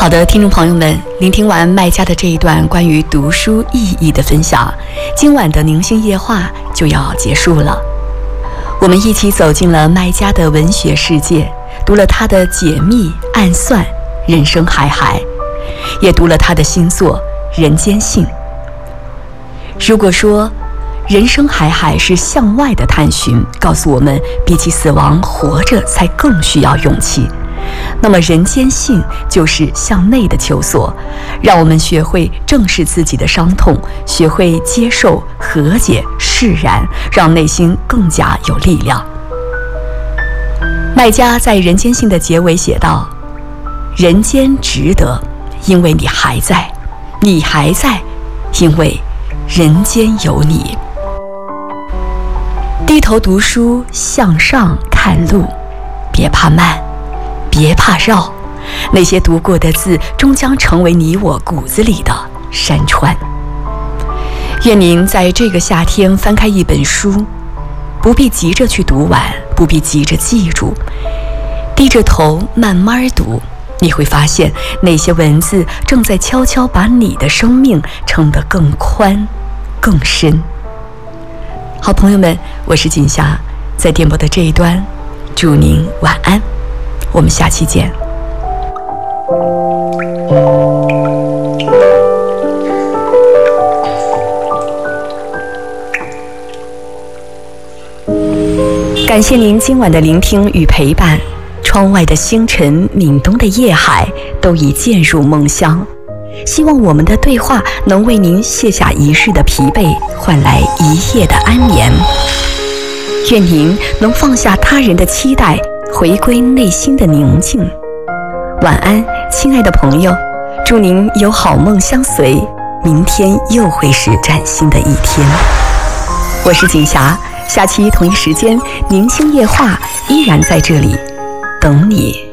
好的，听众朋友们，聆听完麦家的这一段关于读书意义的分享，今晚的宁心夜话就要结束了。我们一起走进了麦家的文学世界，读了他的解密暗算人生海海，也读了他的新作人间性。如果说人生海海是向外的探寻，告诉我们比起死亡，活着才更需要勇气，那么人间性就是向内的求索，让我们学会正视自己的伤痛，学会接受、和解、释然，让内心更加有力量。麦家在人间性的结尾写道：人间值得，因为你还在，你还在，因为人间有你。低头读书，向上看路，别怕慢，别怕绕，那些读过的字终将成为你我骨子里的山川。愿您在这个夏天翻开一本书，不必急着去读完，不必急着记住，低着头慢慢读，你会发现那些文字正在悄悄把你的生命撑得更宽更深。好朋友们，我是锦霞，在电波的这一端，祝您晚安，我们下期见。感谢您今晚的聆听与陪伴，窗外的星辰，闽东的夜海，都已渐入梦乡。希望我们的对话能为您卸下一日的疲惫，换来一夜的安眠。愿您能放下他人的期待，回归内心的宁静。晚安，亲爱的朋友，祝您有好梦相随，明天又会是崭新的一天。我是锦霞，下期同一时间，宁心夜话依然在这里等你。